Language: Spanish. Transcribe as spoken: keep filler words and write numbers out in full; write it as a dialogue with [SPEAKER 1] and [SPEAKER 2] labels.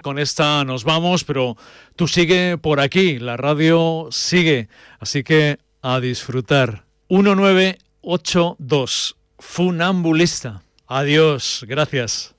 [SPEAKER 1] Con esta nos vamos, pero tú sigue por aquí, la radio sigue, así que a disfrutar. uno nueve ocho dos, Funambulista. Adiós, gracias.